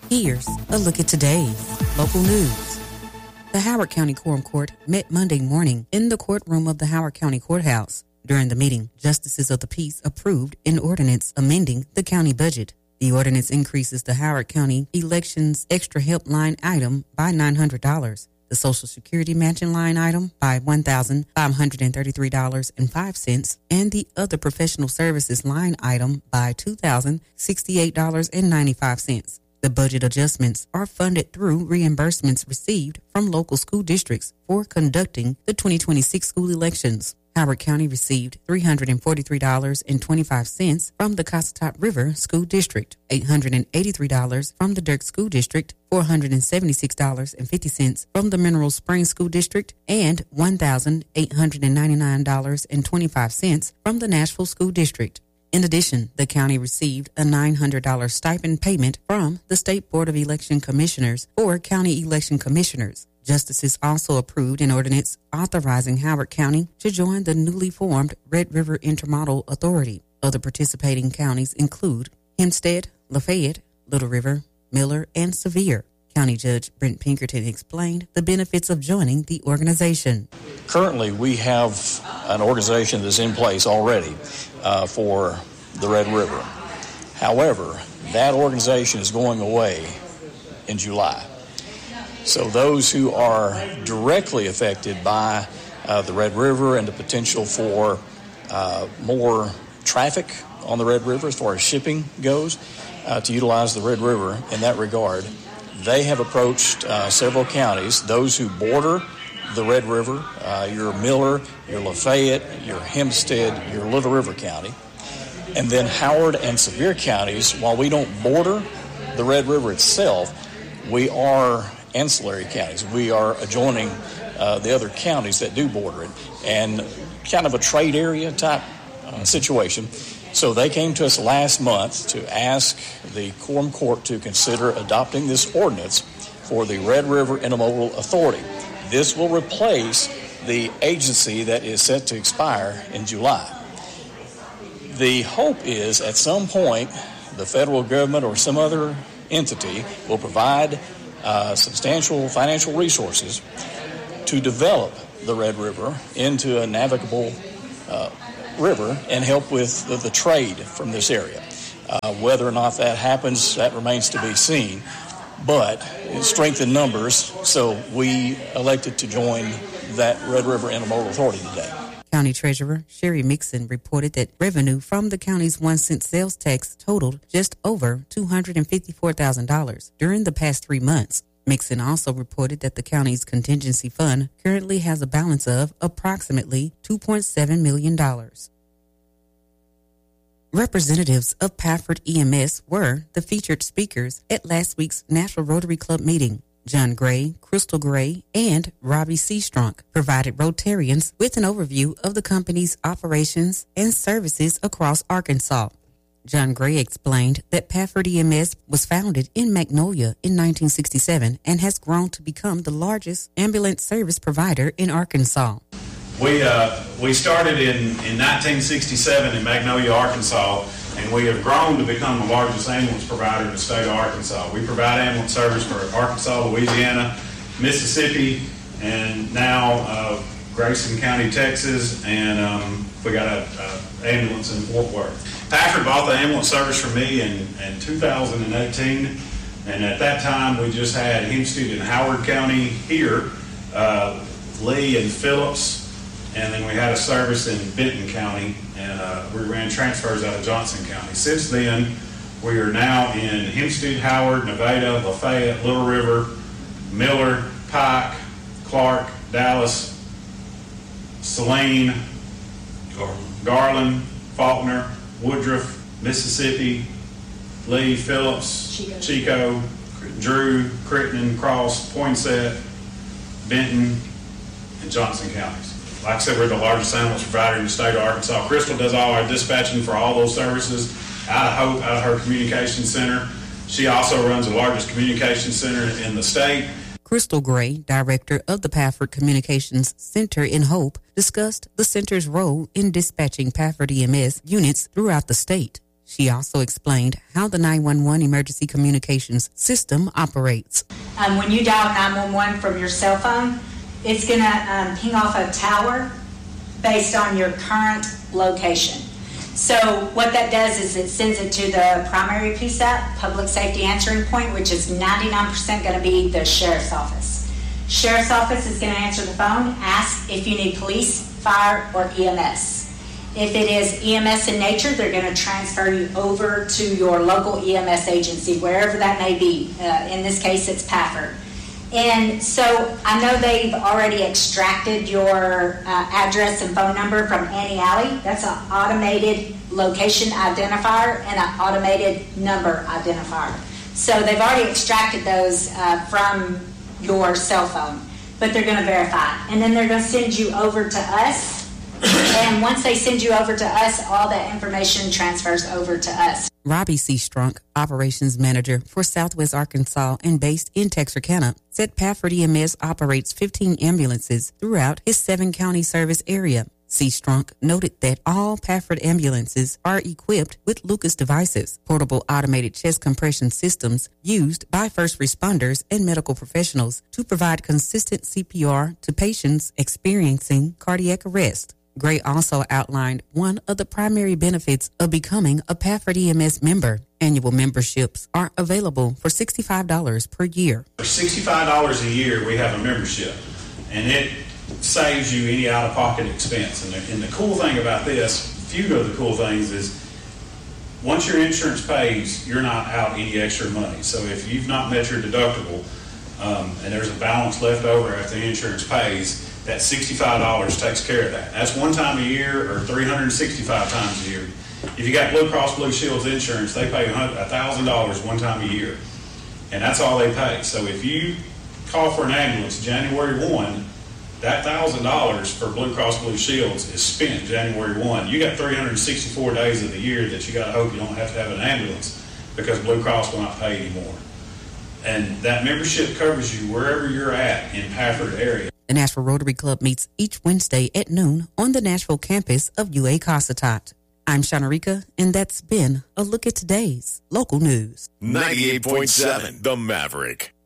Here's a look at today's local news. The Howard County Quorum Court met Monday morning in the courtroom of the Howard County Courthouse. During the meeting, Justices of the Peace approved an ordinance amending the county budget. The ordinance increases the Howard County Elections Extra Help line item by $900, the Social Security matching line item by $1,533.05, and the other professional services line item by $2,068.95. The budget adjustments are funded through reimbursements received from local school districts for conducting the 2026 school elections. Howard County received $343.25 from the Cossatot River School District, $883 from the Dirk School District, $476.50 from the Mineral Springs School District, and $1,899.25 from the Nashville School District. In addition, the county received a $900 stipend payment from the State Board of Election Commissioners for county election commissioners. Justices also approved an ordinance authorizing Howard County to join the newly formed Red River Intermodal Authority. Other participating counties include Hempstead, Lafayette, Little River, Miller, and Sevier. County Judge Brent Pinkerton explained the benefits of joining the organization. Currently, we have an organization that's in place already for the Red River. However, that organization is going away in July. So those who are directly affected by the Red River and the potential for more traffic on the Red River as far as shipping goes, to utilize the Red River in that regard, they have approached several counties, those who border the Red River, your Miller, your Lafayette, your Hempstead, your Little River County, and then Howard and Sevier counties. While we don't border the Red River itself, we are ancillary counties. We are adjoining the other counties that do border it, and kind of a trade area type situation. So they came to us last month to ask the Quorum Court to consider adopting this ordinance for the Red River Intermodal Authority. This will replace the agency that is set to expire in July. The hope is at some point the federal government or some other entity will provide substantial financial resources to develop the Red River into a navigable river and help with the trade from this area. Whether or not that happens, that remains to be seen. But strength in numbers, so we elected to join that Red River Intermodal Authority today. County Treasurer Sherry Mixon reported that revenue from the county's 1-cent sales tax totaled just over $254,000 during the past 3 months. Mixon also reported that the county's contingency fund currently has a balance of approximately $2.7 million. Representatives of Pafford EMS were the featured speakers at last week's National Rotary Club meeting. John Gray, Crystal Gray, and Robbie Seastrunk provided Rotarians with an overview of the company's operations and services across Arkansas. John Gray explained that Pafford EMS was founded in Magnolia in 1967 and has grown to become the largest ambulance service provider in Arkansas. We started in 1967 in Magnolia, Arkansas, and we have grown to become the largest ambulance provider in the state of Arkansas. We provide ambulance service for Arkansas, Louisiana, Mississippi, and now Grayson County, Texas, and we got an ambulance in Fort Worth. Pafford bought the ambulance service from me in 2018, and at that time we just had Hempstead and Howard County here, Lee and Phillips, and then we had a service in Benton County, and we ran transfers out of Johnson County. Since then, we are now in Hempstead, Howard, Nevada, Lafayette, Little River, Miller, Pike, Clark, Dallas, Saline, Garland, Faulkner, Woodruff, Mississippi, Lee, Phillips, Chico, Drew, Crittenden, Cross, Poinsett, Benton, and Johnson counties. Like I said, we're the largest ambulance provider in the state of Arkansas. Crystal does all our dispatching for all those services out of Hope, out of her communications center. She also runs the largest communications center in the state. Crystal Gray, director of the Pafford Communications Center in Hope, discussed the center's role in dispatching Pafford EMS units throughout the state. She also explained how the 911 emergency communications system operates. When you dial 911 from your cell phone, it's going to ping off a tower based on your current location. So what that does is it sends it to the primary PSAP, Public Safety Answering Point, which is 99% going to be the sheriff's office. Sheriff's office is going to answer the phone, ask if you need police, fire, or EMS. If it is EMS in nature, they're going to transfer you over to your local EMS agency, wherever that may be. In this case, it's Pafford. And so I know they've already extracted your address and phone number from Annie Alley. That's an automated location identifier and an automated number identifier. So they've already extracted those from your cell phone, but they're going to verify. And then they're going to send you over to us. And once they send you over to us, all that information transfers over to us. Robbie C. Strunk, Operations Manager for Southwest Arkansas and based in Texarkana, said Pafford EMS operates 15 ambulances throughout his 7-county service area. C. Strunk noted that all Pafford ambulances are equipped with Lucas devices, portable automated chest compression systems used by first responders and medical professionals to provide consistent CPR to patients experiencing cardiac arrest. Gray also outlined one of the primary benefits of becoming a Pafford EMS member. Annual memberships are available for $65 per year. For $65 a year, we have a membership, and it saves you any out-of-pocket expense. And the cool thing about this, a few of the cool things, is once your insurance pays, you're not out any extra money. So if you've not met your deductible and there's a balance left over after the insurance pays, that $65 takes care of that. That's one time a year or 365 times a year. If you got Blue Cross Blue Shield's insurance, they pay $1,000 one time a year, and that's all they pay. So if you call for an ambulance January 1, that $1,000 for Blue Cross Blue Shields is spent January 1. You got 364 days of the year that you got to hope you don't have to have an ambulance because Blue Cross will not pay anymore. And that membership covers you wherever you're at in Pafford area. The Nashville Rotary Club meets each Wednesday at noon on the Nashville campus of UA Cossatot. I'm Shanarika, and that's been a look at today's local news. 98.7 The Maverick.